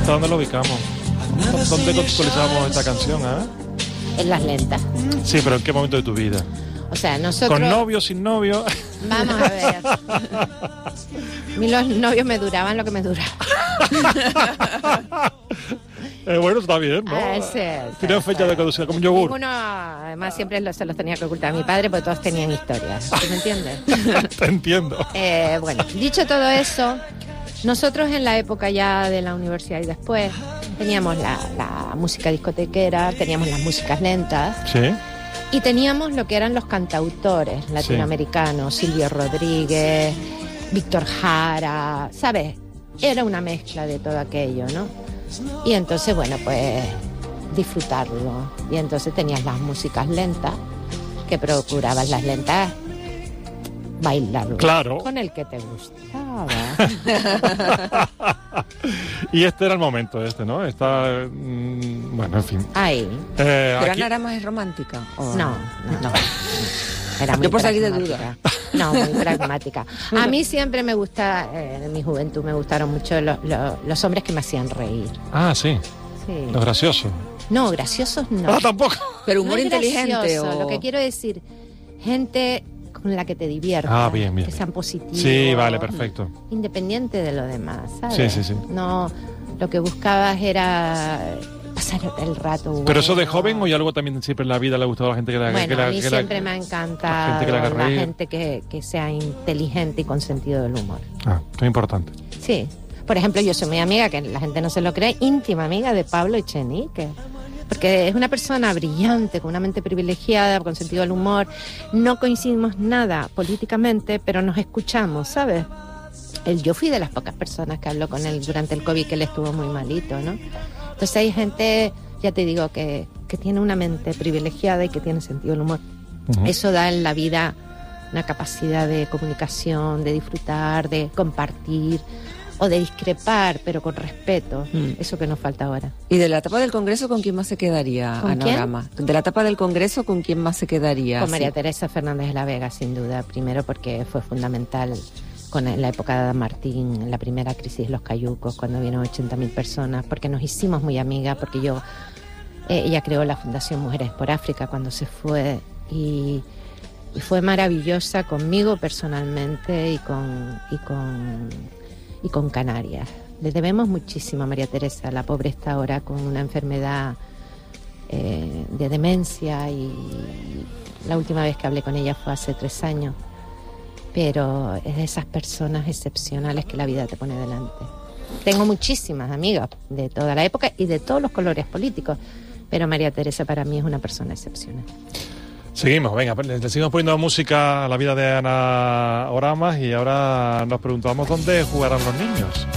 ¿Hasta dónde lo ubicamos? ¿Dónde contextualizamos esta canción, En las lentas. Sí, pero ¿en qué momento de tu vida? O sea, nosotros... ¿Con novio, sin novio? Vamos a ver. A mí los novios me duraban lo que me duraban. Bueno, está bien, ¿no? Tienen fecha de caducidad, como un yogur. Ninguno, además, siempre se los tenía que ocultar a mi padre porque todos tenían historias. ¿Tú me entiendes? Te entiendo. Bueno, dicho todo eso, nosotros en la época ya de la universidad y después teníamos la música discotequera, teníamos las músicas lentas. Sí. Y teníamos lo que eran los cantautores latinoamericanos, sí. Silvio Rodríguez, Víctor Jara, ¿sabes? Era una mezcla de todo aquello, ¿no? Y entonces, bueno, pues disfrutarlo. Y entonces tenías las músicas lentas, que procurabas las lentas bailarlo. Claro. Con el que te gustaba. Y este era el momento, ¿no? Bueno, en fin. Ahí. ¿Pero Ana era más romántica? ¿O? No. Era muy yo por salir de duda. No, muy pragmática. A mí siempre me gusta, en mi juventud me gustaron mucho los hombres que me hacían reír. Ah, sí. Los graciosos. No, graciosos no. Ah, tampoco. Pero humor no inteligente. Lo que quiero decir, gente con la que te diviertas. Ah, bien. Que sean positivos. Sí, vale, perfecto. Independiente de lo demás, ¿sabes? Sí. No, lo que buscabas era pasar el rato. Bueno. ¿Pero eso de joven o ya luego también siempre en la vida le ha gustado a la gente que la Bueno, a mí siempre me ha encantado la gente que sea inteligente y con sentido del humor. Ah, esto es importante. Sí. Por ejemplo, yo soy muy amiga, que la gente no se lo cree, íntima amiga de Pablo Echenique. Porque es una persona brillante, con una mente privilegiada, con sentido del humor. No coincidimos nada políticamente, pero nos escuchamos, ¿sabes? Yo fui de las pocas personas que habló con él durante el COVID, que él estuvo muy malito, ¿no? Entonces hay gente, ya te digo, que tiene una mente privilegiada y que tiene sentido del humor. Uh-huh. Eso da en la vida una capacidad de comunicación, de disfrutar, de compartir o de discrepar, pero con respeto. Eso que nos falta ahora. ¿Y de la etapa del Congreso con quién más se quedaría, Anorama? De la etapa del Congreso, ¿con quién más se quedaría? Con María Teresa Fernández de la Vega, sin duda. Primero porque fue fundamental en la época de Adán Martín, en la primera crisis de los cayucos, cuando vino 80.000 personas, porque nos hicimos muy amigas, porque ella creó la Fundación Mujeres por África cuando se fue, y fue maravillosa conmigo personalmente y con Canarias. Le debemos muchísimo a María Teresa. La pobre está ahora con una enfermedad de demencia, y la última vez que hablé con ella fue hace 3 años. Pero es de esas personas excepcionales que la vida te pone delante. Tengo muchísimas amigas de toda la época y de todos los colores políticos, pero María Teresa para mí es una persona excepcional. Seguimos, venga, le seguimos poniendo música a la vida de Ana Oramas y ahora nos preguntamos dónde jugarán los niños.